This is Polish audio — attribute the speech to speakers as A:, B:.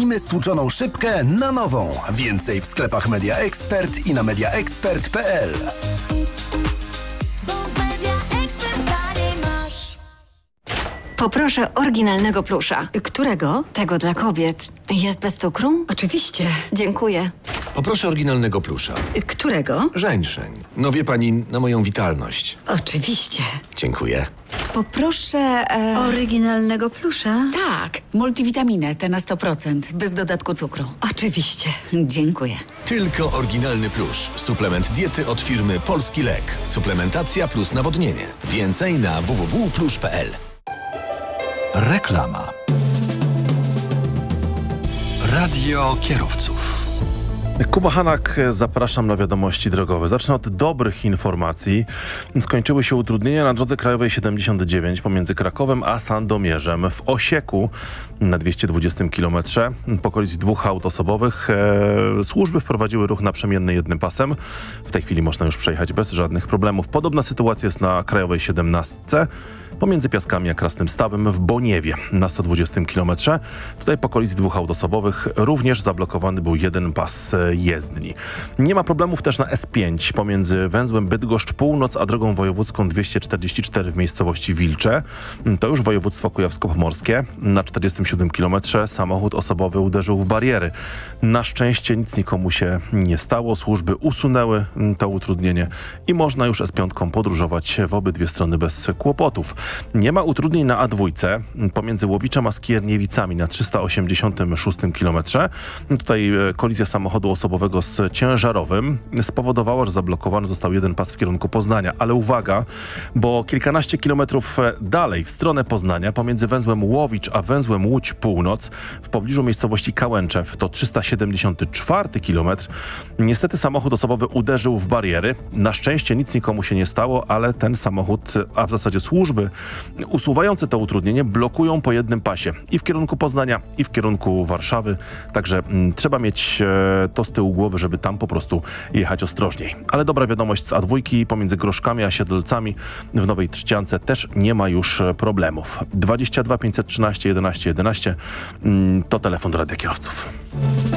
A: Zamienimy stłuczoną szybkę na nową. Więcej w sklepach Media Expert i na mediaexpert.pl.
B: Poproszę oryginalnego plusza.
C: Którego?
B: Tego dla kobiet. Jest bez cukru?
C: Oczywiście.
B: Dziękuję.
D: Poproszę oryginalnego plusza.
C: Którego?
D: Żeńszeń. No wie pani, na moją witalność.
C: Oczywiście.
D: Dziękuję.
E: Poproszę...
C: Oryginalnego plusza?
E: Tak, multivitaminę, tę na 100%, bez dodatku cukru.
C: Oczywiście.
E: Dziękuję.
D: Tylko oryginalny plusz. Suplement diety od firmy Polski Lek. Suplementacja plus nawodnienie. Więcej na www.plusz.pl.
F: Reklama. Radio kierowców.
G: Kuba Hanak, zapraszam na wiadomości drogowe. Zacznę od dobrych informacji. Skończyły się utrudnienia na drodze krajowej 79 pomiędzy Krakowem a Sandomierzem. W Osieku na 220 km po kolizji dwóch aut osobowych służby wprowadziły ruch naprzemienny jednym pasem. W tej chwili można już przejechać bez żadnych problemów. Podobna sytuacja jest na krajowej 17 pomiędzy Piaskami a Krasnym Stawem w Boniewie na 120 km. Tutaj po kolizji dwóch aut osobowych również zablokowany był jeden pas jezdni. Nie ma problemów też na S5 pomiędzy węzłem Bydgoszcz Północ a drogą wojewódzką 244 w miejscowości Wilcze. To już województwo kujawsko-pomorskie. Na 47 km samochód osobowy uderzył w bariery. Na szczęście nic nikomu się nie stało. Służby usunęły to utrudnienie i można już S5 podróżować w obydwie strony bez kłopotów. Nie ma utrudnień na A2 pomiędzy Łowiczem a Skierniewicami na 386 km. Tutaj kolizja samochodu osobowego z ciężarowym spowodowała, że zablokowany został jeden pas w kierunku Poznania. Ale uwaga, bo kilkanaście kilometrów dalej w stronę Poznania pomiędzy węzłem Łowicz a węzłem Łódź Północ w pobliżu miejscowości Kałęczew, to 374 km. Niestety samochód osobowy uderzył w bariery. Na szczęście nic nikomu się nie stało, ale ten samochód, a w zasadzie służby usuwające to utrudnienie blokują po jednym pasie i w kierunku Poznania, i w kierunku Warszawy. Także trzeba mieć to z tyłu głowy, żeby tam po prostu jechać ostrożniej. Ale dobra wiadomość z A2 pomiędzy Groszkami a Siedlcami w Nowej Trzciance też nie ma już problemów. 22 513 11 11 to telefon do Radia Kierowców.